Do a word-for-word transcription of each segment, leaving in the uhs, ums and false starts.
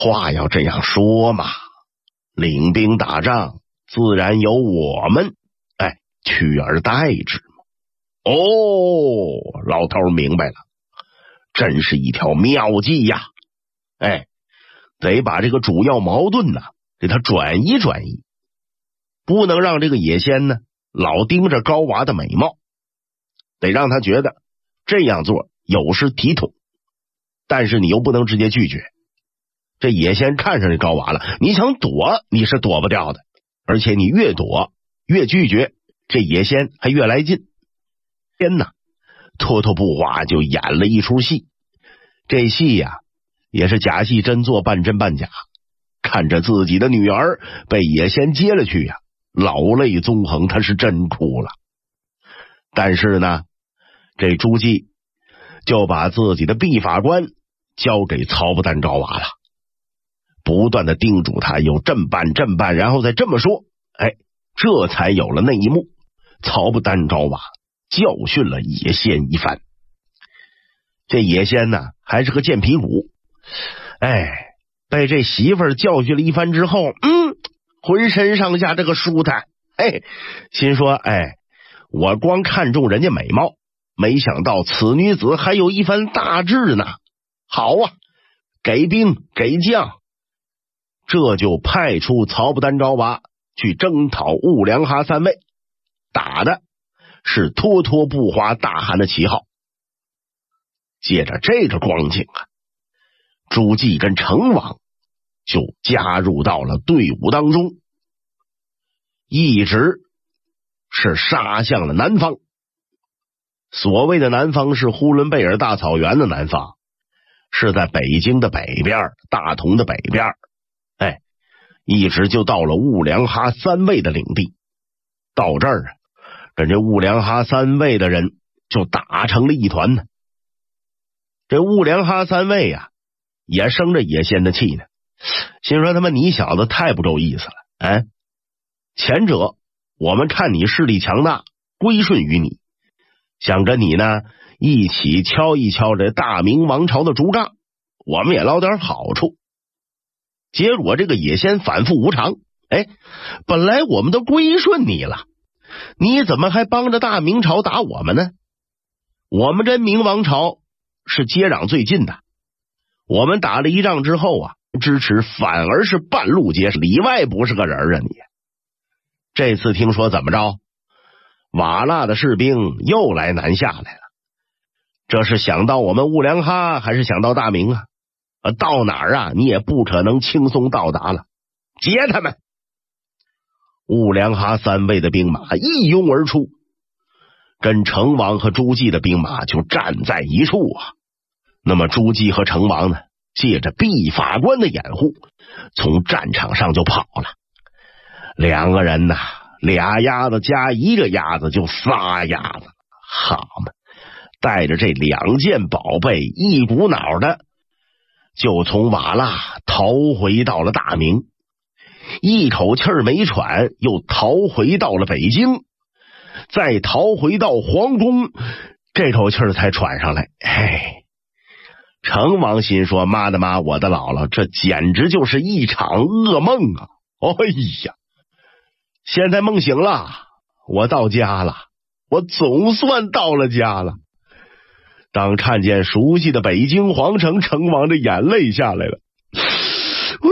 话要这样说嘛，领兵打仗自然由我们哎取而代之嘛。哦，老头明白了，真是一条妙计呀！哎，得把这个主要矛盾呢给他转移转移，不能让这个野仙呢老盯着高娃的美貌，得让他觉得这样做有失体统，但是你又不能直接拒绝。这野仙看上这高娃了，你想躲你是躲不掉的，而且你越躲越拒绝，这野仙还越来劲。天哪，脱脱不花就演了一出戏，这戏呀、啊、也是假戏真做，半真半假。看着自己的女儿被野仙接了去呀、啊，老泪纵横，他是真哭了。但是呢，这朱姬就把自己的弼法官交给曹不丹昭娃了，不断的叮嘱他有这么办这么办，然后再这么说，哎，这才有了那一幕。曹不丹昭娃教训了野仙一番。这野仙呢还是个贱皮骨，哎，被这媳妇儿教训了一番之后，嗯，浑身上下这个舒坦，哎，心说，哎，我光看中人家美貌，没想到此女子还有一番大志呢。好啊，给兵给将，这就派出曹不丹昭娃去征讨兀良哈三位，打的是脱脱不花大汗的旗号。借着这个光景啊，朱姬跟成王就加入到了队伍当中，一直是杀向了南方。所谓的南方是呼伦贝尔大草原的南方，是在北京的北边，大同的北边，哎，一直就到了兀良哈三位的领地。到这儿啊，跟这兀良哈三位的人就打成了一团呢。这兀良哈三位啊，也生着野仙的气呢，心说他们你小子太不够意思了。哎，前者我们看你势力强大，归顺于你，想跟你呢一起敲一敲这大明王朝的竹杠，我们也捞点好处。结果这个野仙反复无常，哎，本来我们都归顺你了，你怎么还帮着大明朝打我们呢？我们跟明王朝是接壤最近的，我们打了一仗之后啊，支持反而是半路结，里外不是个人啊你。这次听说怎么着，瓦剌的士兵又来南下来了，这是想到我们兀良哈还是想到大明啊？到哪儿啊你也不可能轻松到达了，截他们！兀良哈三位的兵马一拥而出，跟成王和朱姬的兵马就站在一处啊。那么朱姬和成王呢，借着弼法官的掩护，从战场上就跑了。两个人呢，俩鸭子加一个鸭子就仨鸭子，好嘛，带着这两件宝贝，一股脑的就从瓦剌逃回到了大明，一口气儿没喘，又逃回到了北京，再逃回到皇宫，这口气儿才喘上来。嘿，成王心说，妈的妈，我的姥姥，这简直就是一场噩梦啊！哎呀，现在梦醒了，我到家了，我总算到了家了。当看见熟悉的北京皇城，成王的眼泪下来了。我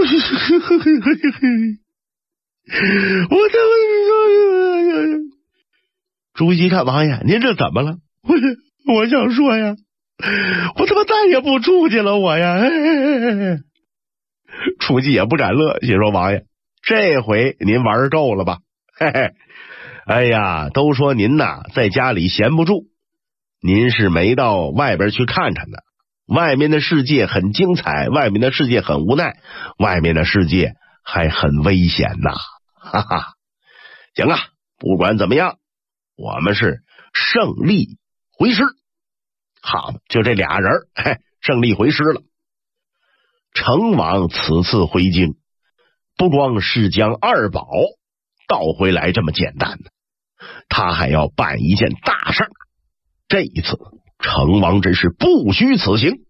他妈，朱姬看王爷，您这怎么了？我我想说呀，我他妈再也不出去了，我呀。朱姬也不敢乐，心说王爷，这回您玩够了吧？嘿嘿，哎呀，都说您呐在家里闲不住，您是没到外边去看看的。外面的世界很精彩，外面的世界很无奈，外面的世界还很危险呐！哈哈，行啊，不管怎么样，我们是胜利回师。好，就这俩人，嘿，胜利回师了。成王此次回京，不光是将二宝盗回来这么简单的，他还要办一件大事。这一次成王真是不虚此行。